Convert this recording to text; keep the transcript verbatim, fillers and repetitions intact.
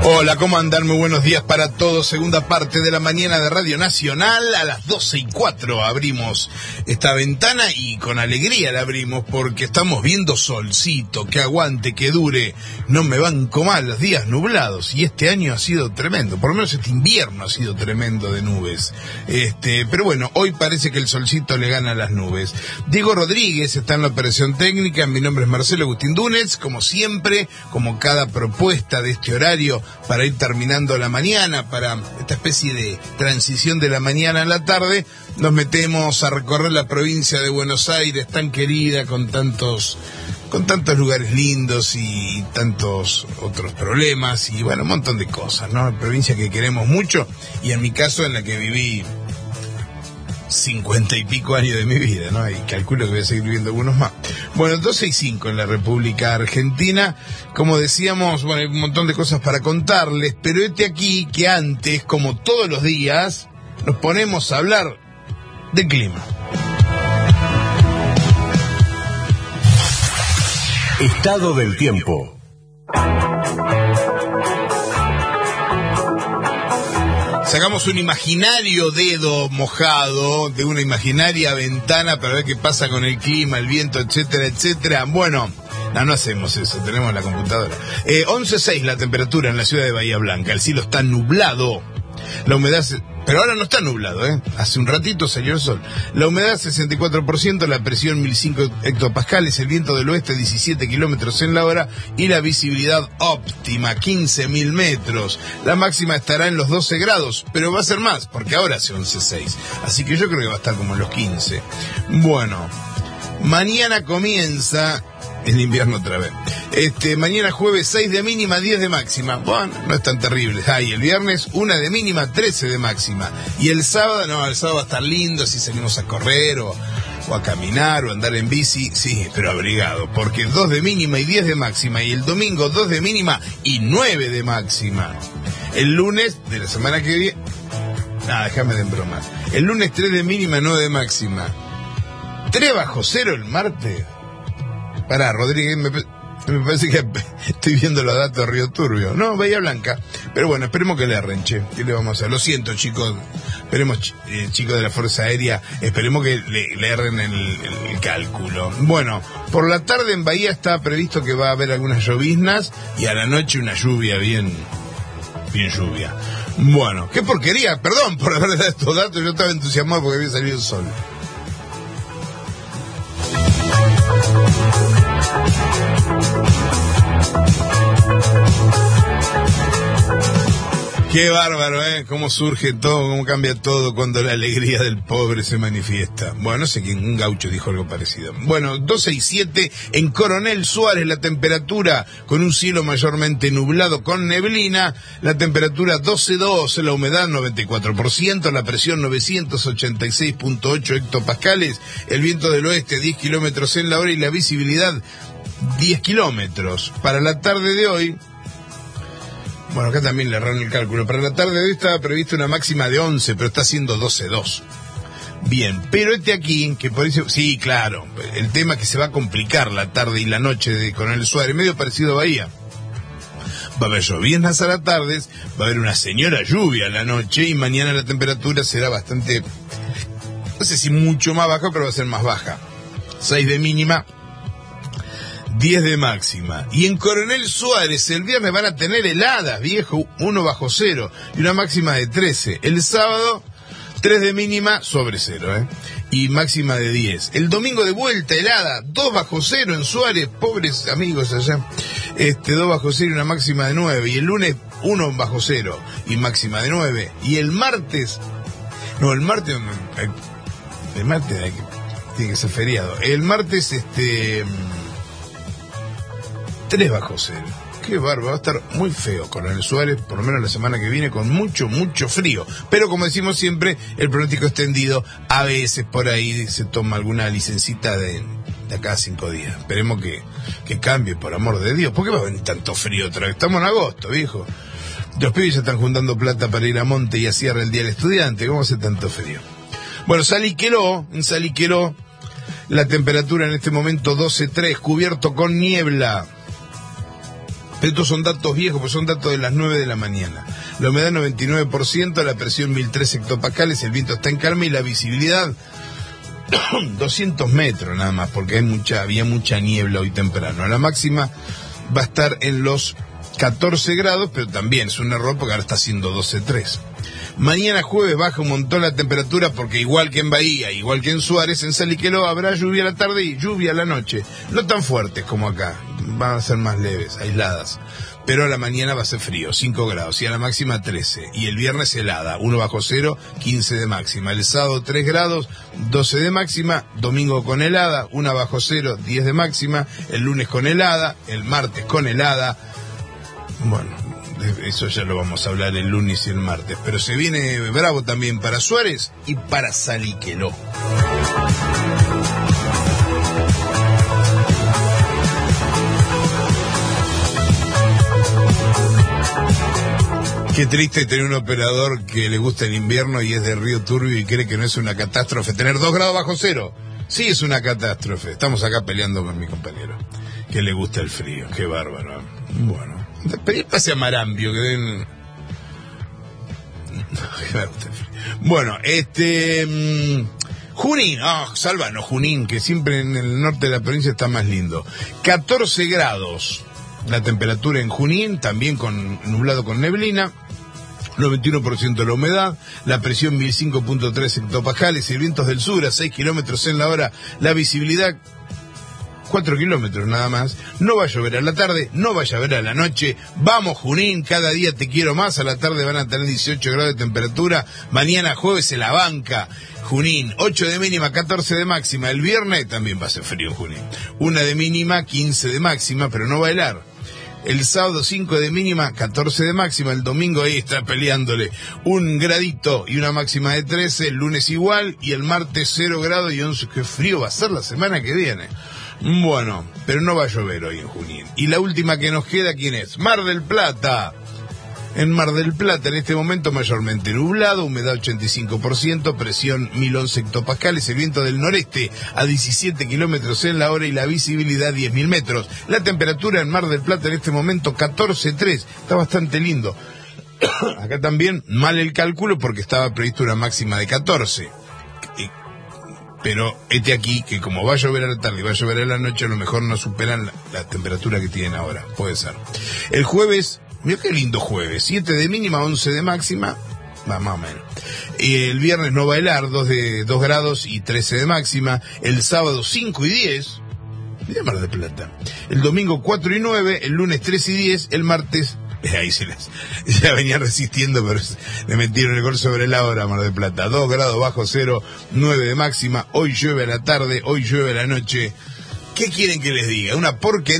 Hola, ¿cómo andan? Muy buenos días para todos. Segunda parte de la mañana de Radio Nacional. A las doce y cuatro abrimos esta ventana y con alegría la abrimos porque estamos viendo solcito, que aguante, que dure. No me banco mal los días nublados y este año ha sido tremendo. Por lo menos este invierno ha sido tremendo de nubes. Este, pero bueno, hoy parece que el solcito le gana a las nubes. Diego Rodríguez está en la operación técnica. Mi nombre es Marcelo Agustín Dúnez. Como siempre, como cada propuesta de este horario, para ir terminando la mañana, para esta especie de transición de la mañana a la tarde, nos metemos a recorrer la provincia de Buenos Aires, tan querida, con tantos, con tantos lugares lindos y tantos otros problemas, y bueno, un montón de cosas, ¿no? Una provincia que queremos mucho, y en mi caso en la que viví cincuenta y pico años de mi vida, ¿no? Y calculo que voy a seguir viviendo algunos más. Bueno, doce y cinco en la República Argentina. Como decíamos, bueno, hay un montón de cosas para contarles, pero este aquí que antes, como todos los días, nos ponemos a hablar de clima. Estado del tiempo. Sacamos un imaginario dedo mojado de una imaginaria ventana para ver qué pasa con el clima, el viento, etcétera, etcétera. Bueno, no, no hacemos eso, tenemos la computadora. Eh, once seis la temperatura en la ciudad de Bahía Blanca, el cielo está nublado, la humedad... Pero ahora no está nublado, ¿eh? Hace un ratito salió el sol. La humedad sesenta y cuatro por ciento, la presión mil cinco hectopascales, el viento del oeste diecisiete kilómetros en la hora y la visibilidad óptima quince mil metros. La máxima estará en los doce grados, pero va a ser más, porque ahora hace once seis. Así que yo creo que va a estar como en los quince. Bueno, mañana comienza el invierno otra vez. Este, mañana jueves seis de mínima, diez de máxima. Bueno, no es tan terrible. Ah, y el viernes una de mínima, trece de máxima. Y el sábado, no, el sábado va a estar lindo si salimos a correr o, o a caminar o a andar en bici. Sí, pero abrigado, porque dos de mínima y diez de máxima. Y el domingo dos de mínima y nueve de máxima. El lunes de la semana que viene... Ah, déjame de embromar. El lunes tres de mínima, nueve de máxima. tres bajo cero el martes. Pará, Rodríguez, me, me parece que estoy viendo los datos de Río Turbio. No, Bahía Blanca. Pero bueno, esperemos que le arrenche. ¿Qué le vamos a hacer? Lo siento, chicos. Esperemos, eh, chicos de la Fuerza Aérea, esperemos que le, le erren el, el, el cálculo. Bueno, por la tarde en Bahía está previsto que va a haber algunas lloviznas y a la noche una lluvia bien, bien lluvia. Bueno, qué porquería. Perdón por haber dado estos datos. Yo estaba entusiasmado porque había salido el sol. Qué bárbaro, ¿eh? Cómo surge todo, cómo cambia todo cuando la alegría del pobre se manifiesta. Bueno, no sé quién, un gaucho dijo algo parecido. Bueno, doce y siete en Coronel Suárez, la temperatura con un cielo mayormente nublado con neblina, la temperatura doce dos, la humedad noventa y cuatro por ciento, la presión novecientos ochenta y seis punto ocho hectopascales, el viento del oeste diez kilómetros en la hora y la visibilidad diez kilómetros. Para la tarde de hoy... Bueno, acá también le erraron el cálculo. Para la tarde de hoy estaba prevista una máxima de once, pero está haciendo doce dos. Bien, pero este aquí, que por eso... Sí, claro, el tema es que se va a complicar la tarde y la noche de Coronel Suárez, medio parecido a Bahía. Va a haber lloviznas a la tarde, va a haber una señora lluvia a la noche y mañana la temperatura será bastante... No sé si mucho más baja, pero va a ser más baja. seis de mínima... diez de máxima. Y en Coronel Suárez el viernes van a tener heladas, viejo, uno bajo cero y una máxima de trece. El sábado tres de mínima sobre cero, ¿eh? Y máxima de diez. El domingo de vuelta helada, dos bajo cero en Suárez, pobres amigos allá. Este, dos bajo cero y una máxima de nueve. Y el lunes uno bajo cero y máxima de nueve. Y el martes, no, el martes, el martes hay que, tiene que ser feriado. El martes, este... tres bajo cero. Qué bárbaro, va a estar muy feo Coronel Suárez, por lo menos la semana que viene, con mucho, mucho frío. Pero como decimos siempre, el pronóstico extendido, a veces por ahí se toma alguna licencita de, de acá a cinco días. Esperemos que, que cambie, por amor de Dios. ¿Por qué va a venir tanto frío otra vez? Estamos en agosto, viejo. Los pibes ya están juntando plata para ir a Monte y a Sierra el Día del Estudiante. ¿Cómo hace tanto frío? Bueno, Saliqueló, en Saliqueló, la temperatura en este momento doce tres, cubierto con niebla. Estos son datos viejos, pues son datos de las nueve de la mañana. La humedad noventa y nueve por ciento, la presión mil tres hectopascales, el viento está en calma y la visibilidad doscientos metros nada más, porque hay mucha, había mucha niebla hoy temprano. La máxima va a estar en los catorce grados, pero también es un error porque ahora está haciendo doce punto tres. Mañana jueves baja un montón la temperatura porque igual que en Bahía, igual que en Suárez, en Saliqueló habrá lluvia a la tarde y lluvia a la noche. No tan fuertes como acá, van a ser más leves, aisladas. Pero a la mañana va a ser frío, cinco grados, y a la máxima trece. Y el viernes helada, uno bajo cero, quince de máxima. El sábado tres grados, doce de máxima. Domingo con helada, uno bajo cero, diez de máxima. El lunes con helada, el martes con helada. Bueno, eso ya lo vamos a hablar el lunes y el martes. Pero se viene bravo también para Suárez y para Saliqueló. Qué triste tener un operador que le gusta el invierno y es de Río Turbio y cree que no es una catástrofe. Tener dos grados bajo cero, sí es una catástrofe. Estamos acá peleando con mi compañero, que le gusta el frío. Qué bárbaro. Bueno, pedí pase a Marambio, que den... Bueno, este... Mmm, Junín, ah, oh, Sálvano, Junín, que siempre en el norte de la provincia está más lindo. catorce grados. La temperatura en Junín, también con nublado con neblina, noventa y uno por ciento la humedad, la presión mil cinco punto tres hectopascales, y vientos del sur a seis kilómetros en la hora, la visibilidad cuatro kilómetros nada más. No va a llover a la tarde, no va a llover a la noche. Vamos Junín, cada día te quiero más. A la tarde van a tener dieciocho grados de temperatura, mañana jueves se la banca. Junín, ocho de mínima, catorce de máxima. El viernes también va a ser frío en Junín, una de mínima, quince de máxima, pero no va a helar. El sábado cinco de mínima, catorce de máxima. El domingo ahí está peleándole un gradito y una máxima de trece. El lunes igual y el martes cero grados y once. Qué frío va a ser la semana que viene. Bueno, pero no va a llover hoy en Junín. Y la última que nos queda, ¿quién es? Mar del Plata. En Mar del Plata, en este momento mayormente nublado, humedad ochenta y cinco por ciento, presión mil once hectopascales, el viento del noreste a diecisiete kilómetros en la hora y la visibilidad diez mil metros. La temperatura en Mar del Plata en este momento catorce punto tres, está bastante lindo. Acá también mal el cálculo porque estaba previsto una máxima de catorce. Pero este aquí, que como va a llover a la tarde y va a llover a la noche, a lo mejor no superan la, la temperatura que tienen ahora, puede ser. El jueves... Mira qué lindo jueves, siete de mínima, once de máxima, va más o menos. Y el viernes no va a helar, dos de dos grados y trece de máxima. El sábado cinco y diez, mira Mar del Plata. El domingo cuatro y nueve, el lunes tres y diez, el martes, eh, ahí se las, se la venía resistiendo, pero le metieron el gol sobre la hora, Mar del Plata. dos grados bajo cero, nueve de máxima, hoy llueve a la tarde, hoy llueve a la noche. ¿Qué quieren que les diga? Una porquería.